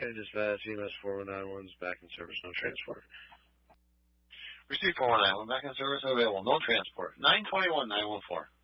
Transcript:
Okay, dispatch, EMS 4191's back in service, no transport. Receive 4191, back in service, available, no transport. 921-914.